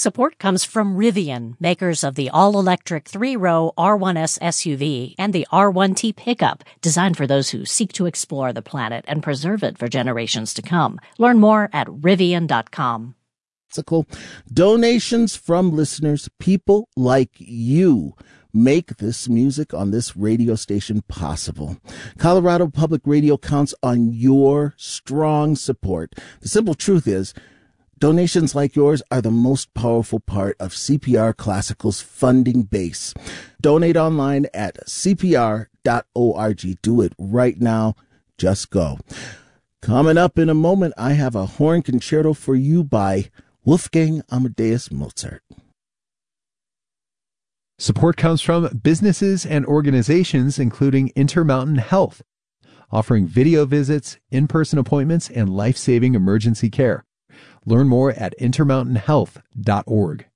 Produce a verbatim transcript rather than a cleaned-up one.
Support comes from Rivian, makers of the all-electric three-row R one S S U V and the R one T pickup, designed for those who seek to explore the planet and preserve it for generations to come. Learn more at Rivian dot com. Donations from listeners, people like you, make this music on this radio station possible. Colorado Public Radio counts on your strong support. The simple truth is, donations like yours are the most powerful part of C P R Classical's funding base. Donate online at C P R dot org. Do it right now. Just go. Coming up in a moment, I have a horn concerto for you by Wolfgang Amadeus Mozart. Support comes from businesses and organizations, including Intermountain Health, offering video visits, in-person appointments, and life-saving emergency care. Learn more at intermountain health dot org.